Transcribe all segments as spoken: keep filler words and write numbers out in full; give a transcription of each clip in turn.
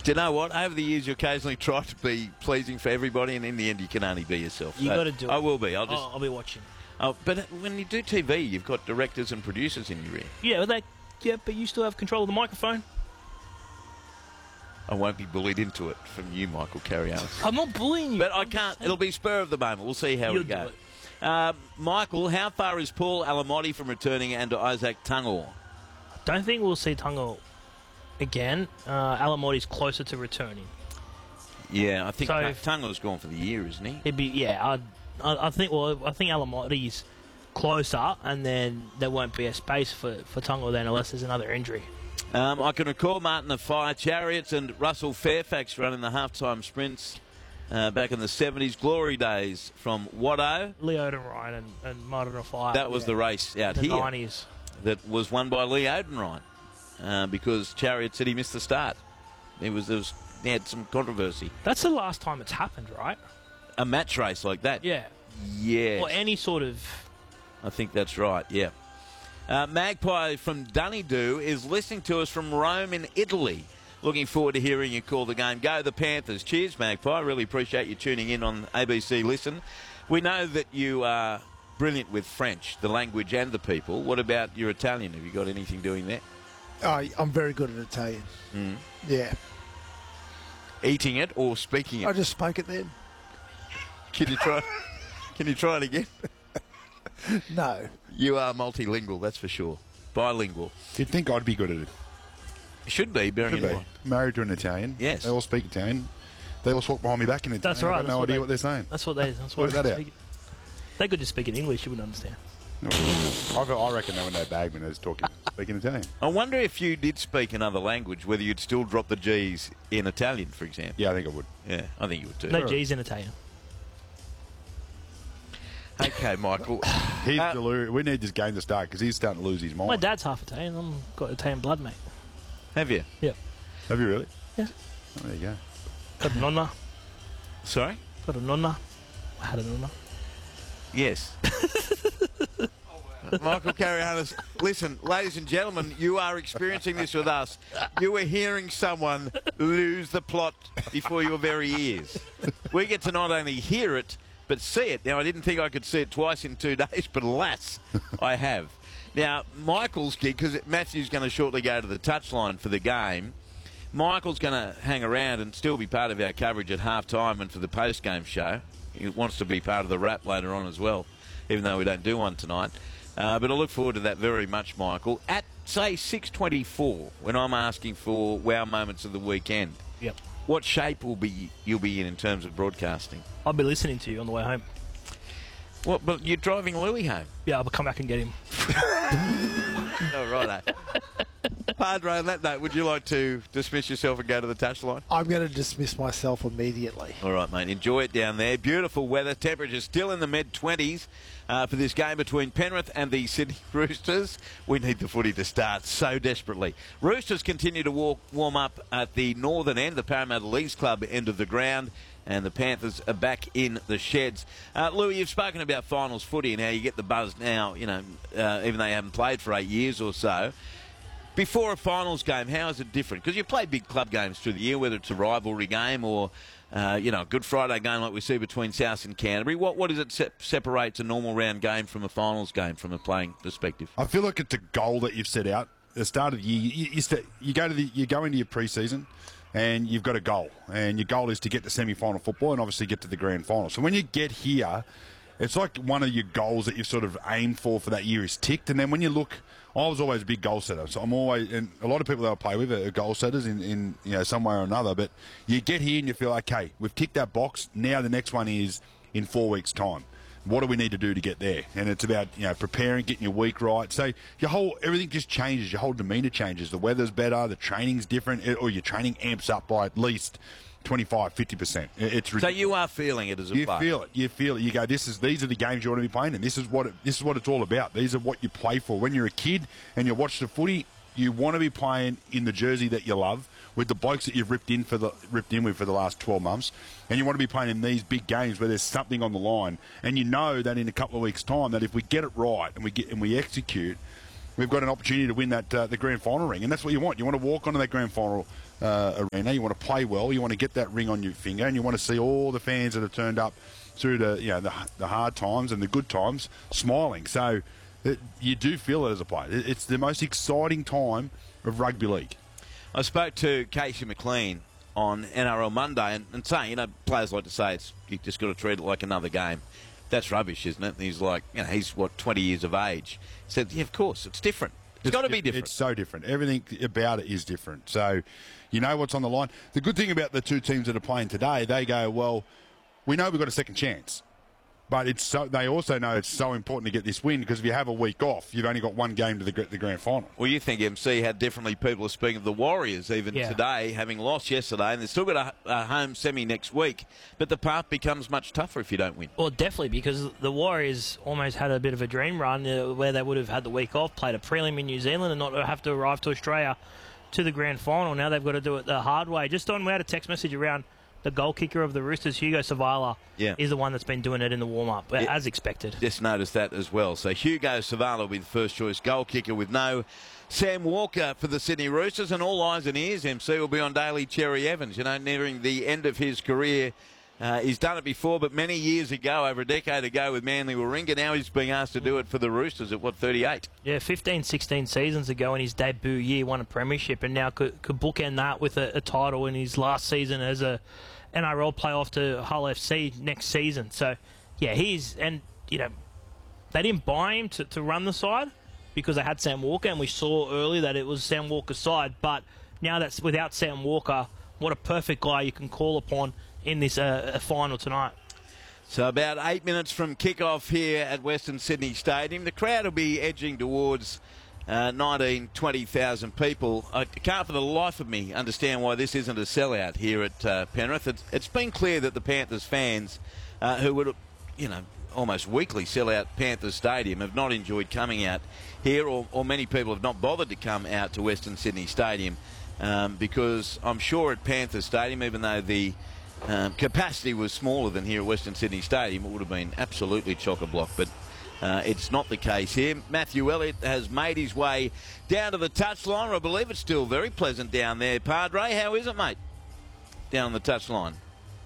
Do you know what? Over the years, you occasionally try to be pleasing for everybody, and in the end, you can only be yourself. You so got to do it. I will be. I'll just. Oh, I'll be watching. Oh, but when you do T V, you've got directors and producers in your ear. Yeah, but they, yeah, but you still have control of the microphone. I won't be bullied into it from you, Michael Carrianos. I'm not bullying you. But I can't. It'll be spur of the moment. We'll see how You'll we go. do it. Uh, Michael, how far is Paul Alamotti from returning and Isaac Tungor? Don't think we'll see Tungo again. Uh, Alamotti's closer to returning. Yeah, I think So Ta- if- Tungor's gone for the year, isn't he? He'd be yeah. I'd, I I think well I think Alamotti's closer, and then there won't be a space for for Tungo then unless there's another injury. Um, I can recall Martin the Fire Chariots and Russell Fairfax running the halftime sprints uh, back in the seventies. Glory days from Watto. Leo Odenryan and, and Martin Fire. That was yeah. the race out the here nineties. that was won by Lee Odenryan uh, because Chariot said he missed the start. It was, there was he had some controversy. That's the last time it's happened, right? A match race like that. Yeah. Yeah. Or any sort of. I think that's right, yeah. Uh, Magpie from Dunedoo is listening to us from Rome in Italy. Looking forward to hearing you call the game. Go the Panthers. Cheers, Magpie. Really appreciate you tuning in on A B C Listen. We know that you are brilliant with French, the language and the people. What about your Italian? Have you got anything doing there? Oh, I'm very good at Italian. Mm. Yeah. Eating it or speaking it? I just spoke it then. Can you try? Can you try it again? No. You are multilingual, that's for sure. Bilingual. You'd think I'd be good at it. Should be, bearing Should in be. mind. Married to an Italian. Yes. They all speak Italian. They all talk behind me back in Italian. That's right. I've got that's no what idea they, what they're saying. That's what they. That's Work what that they out. speak. They could just speak in English. You wouldn't understand. I I reckon they when they bag me, they're talking, speaking Italian. I wonder if you did speak another language, whether you'd still drop the G's in Italian, for example. Yeah, I think I would. Yeah, I think you would too. No G's in Italian. Okay, Michael. He's Uh, delirious. We need this game to start because he's starting to lose his mind. My dad's half Italian. I've got Italian blood, mate. Have you? Yeah. Have you really? Yeah. Oh, there you go. Got a nonna. Sorry? Got a nonna. I had a nonna. Yes. Michael Carrianos, listen, ladies and gentlemen, you are experiencing this with us. You were hearing someone lose the plot before your very ears. We get to not only hear it, but see it. Now, I didn't think I could see it twice in two days, but alas, I have. Now, Michael's gig, because Matthew's going to shortly go to the touchline for the game, Michael's going to hang around and still be part of our coverage at half-time and for the post-game show. He wants to be part of the wrap later on as well, even though we don't do one tonight. Uh, but I look forward to that very much, Michael. At, say, six twenty-four, when I'm asking for wow moments of the weekend, Yep. what shape will be you'll be in in terms of broadcasting? I'll be listening to you on the way home. What? But you're driving Louis home. Yeah, I'll come back and get him. Oh, righto. Padre, on that note, would you like to dismiss yourself and go to the touchline? I'm going to dismiss myself immediately. All right, mate. Enjoy it down there. Beautiful weather. Temperatures still in the mid-twenties uh, for this game between Penrith and the Sydney Roosters. We need the footy to start so desperately. Roosters continue to walk, warm up at the northern end, the Parramatta Leagues Club end of the ground, and the Panthers are back in the sheds. Uh, Louis, you've spoken about finals footy and how you get the buzz now, you know, uh, even though you haven't played for eight years or so. Before a finals game, how is it different? Because you play big club games through the year, whether it's a rivalry game or, uh, you know, a Good Friday game like we see between South and Canterbury. What what is it se- separates a normal round game from a finals game from a playing perspective? I feel like it's a goal that you've set out at the start of the year. You, you, st- you go to the, you go into your pre-season and you've got a goal, and your goal is to get to semi-final football and obviously get to the grand final. So when you get here, it's like one of your goals that you've sort of aimed for for that year is ticked. And then when you look, I was always a big goal setter, so I'm always, and a lot of people that I play with are goal setters in, in you know some way or another. But you get here and you feel, okay, we've ticked that box. Now the next one is in four weeks' time. What do we need to do to get there? And it's about you know preparing, getting your week right. So your whole everything just changes. Your whole demeanour changes. The weather's better. The training's different, or your training amps up by at least twenty-five, fifty percent. It's So ridiculous. you are feeling it as a You player. feel it. You feel it. You go, this is these are the games you want to be playing, and this is what it, this is what it's all about. These are what you play for. When you're a kid and you watch the footy, you want to be playing in the jersey that you love with the blokes that you've ripped in for the ripped in with for the last twelve months, and you want to be playing in these big games where there's something on the line, and you know that in a couple of weeks' time that if we get it right and we get and we execute, we've got an opportunity to win that uh, the grand final ring, and that's what you want. You want to walk onto that grand final uh, arena. You want to play well. You want to get that ring on your finger, and you want to see all the fans that have turned up through the you know the, the hard times and the good times smiling. So it, you do feel it as a player. It, it's the most exciting time of rugby league. I spoke to Casey McLean on N R L Monday and, and saying, you know, players like to say it's you just got to treat it like another game. That's rubbish, isn't it? And he's like, you know, he's, what, twenty years of age. He said, yeah, of course, it's different. It's, it's got to be different. It's so different. Everything about it is different. So you know what's on the line. The good thing about the two teams that are playing today, they go, well, we know we've got a second chance. But it's so, they also know it's so important to get this win because if you have a week off, you've only got one game to the, the grand final. Well, you think M C had differently. People are speaking of the Warriors even yeah. today, having lost yesterday, and they've still got a, a home semi next week. But the path becomes much tougher if you don't win. Well, definitely, because the Warriors almost had a bit of a dream run uh, where they would have had the week off, played a prelim in New Zealand and not have to arrive to Australia to the grand final. Now they've got to do it the hard way. Just on, we had a text message around the goal kicker of the Roosters, Hugo Savala, yeah. is the one that's been doing it in the warm-up, yeah. as expected. Just noticed that as well. So Hugo Savala will be the first choice goal kicker with no Sam Walker for the Sydney Roosters, and all eyes and ears, M C, will be on Daly Cherry Evans, you know, nearing the end of his career. Uh, he's done it before, but many years ago, over a decade ago with Manly Warringah. Now he's being asked to do it for the Roosters at, what, thirty-eight? Yeah, fifteen, sixteen seasons ago in his debut year, won a premiership, and now could, could bookend that with a, a title in his last season as a N R L playoff to Hull F C next season. So, yeah, he's, and, you know, they didn't buy him to, to run the side because they had Sam Walker, and we saw earlier that it was Sam Walker's side, but now that's without Sam Walker, what a perfect guy you can call upon in this uh, final tonight. So about eight minutes from kickoff here at Western Sydney Stadium. The crowd will be edging towards uh, nineteen, twenty thousand people. I can't for the life of me understand why this isn't a sellout here at uh, Penrith. It's, it's been clear that the Panthers fans, uh, who would, you know, almost weekly sell out Panthers Stadium, have not enjoyed coming out here, or, or many people have not bothered to come out to Western Sydney Stadium um, because I'm sure at Panthers Stadium, even though the Um, capacity was smaller than here at Western Sydney Stadium, it would have been absolutely chock-a-block, but uh, it's not the case here. Matthew Elliott has made his way down to the touchline. I believe it's still very pleasant down there. Padre, how is it, mate, down on the touchline?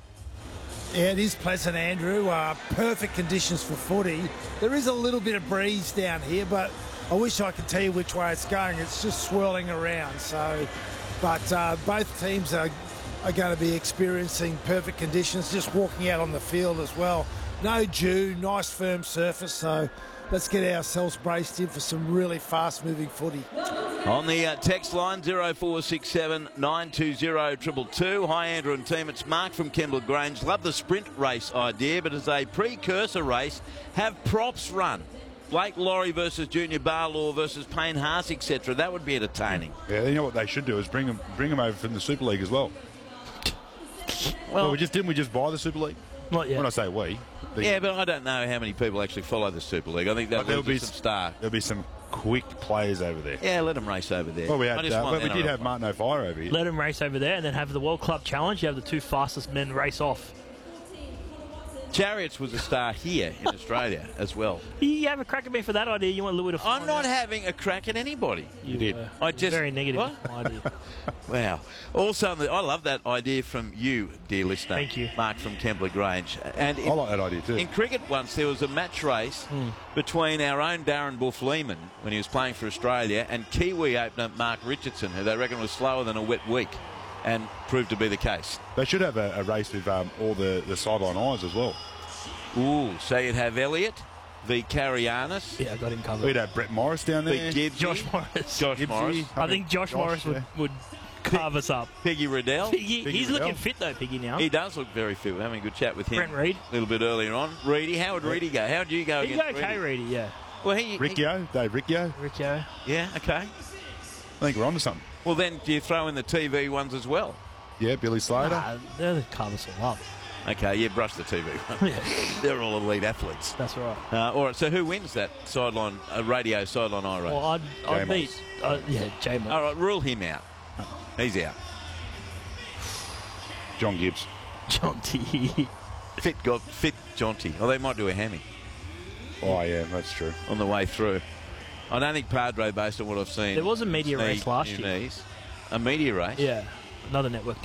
Yeah, it is pleasant, Andrew. Uh, perfect conditions for footy. There is a little bit of breeze down here, but I wish I could tell you which way it's going. It's just swirling around. So, but uh, both teams are are going to be experiencing perfect conditions, just walking out on the field as well. No dew, nice firm surface, so let's get ourselves braced in for some really fast-moving footy. On the uh, text line, zero four six seven, nine two zero, two two two. Hi, Andrew and team. It's Mark from Kembla Grange. Love the sprint race idea, but as a precursor race, have props run. Blake Laurie versus Junior Barlaw versus Payne Haas, et cetera. That would be entertaining. Yeah, you know what they should do is bring them, bring them over from the Super League as well. Well, well, we just didn't we just buy the Super League? Not yet. When I say we, the, Yeah, but I don't know how many people actually follow the Super League. I think that there'll will be some star. There'll be some quick players over there. Yeah, let them race over there. Well, we I had, just uh, want well, we N R L. did have Martin O'Fire over here. let them race over there and then have the World Club Challenge. You have the two fastest men race off. Chariots was a star here in Australia as well. You have a crack at me for that idea. You want Louis to I'm find not out. having a crack at anybody. You did. were I just very negative What? idea. Wow. Also, I love that idea from you, dear listener. Thank you. Mark from Kembla Grange. And in, I like that idea too. in cricket once, there was a match race Hmm. between our own Darren Buff Lehman when he was playing for Australia and Kiwi opener Mark Richardson, who they reckon was slower than a wet week, and proved to be the case. They should have a, a race with um, all the, the sideline eyes as well. Ooh, so you'd have Elliott v. Carianis, Yeah, I got him covered. We'd have Brett Morris down there. v. Gibbsy, Josh Morris. Josh Gibbsy. Morris, I think Josh, Morris would, yeah. would carve us up. Piggy Riddell. Piggy, Piggy he's Riddell. looking fit though, Piggy now. He does look very fit. We're having a good chat with him. Brent Reid. A little bit earlier on. Reedy, how would Reedy go? How would you go He's against okay, Reedy? Reedy, yeah. Well, he, he, Riccio, Dave Riccio. Riccio. yeah, okay. I think we're onto something. Well, then do you throw in the T V ones as well? Yeah, Billy Slater. Nah, they're the carve us all up. Okay, yeah, brush the T V one. Yeah, They're all elite athletes. that's right. Uh, all right, so who wins that sideline, uh, radio sideline eye race? Well, I'd, I'd J-Moss. beat, uh, yeah, J-Moss. All right, rule him out. He's out. John Gibbs. John T. Fit, got fit Jonty. Oh, they might do a hammy Oh, yeah, that's true. on the way through. I don't think Padre, based on what I've seen. There was a media knee- race last new year. Knees. A media race? Yeah. another network deal.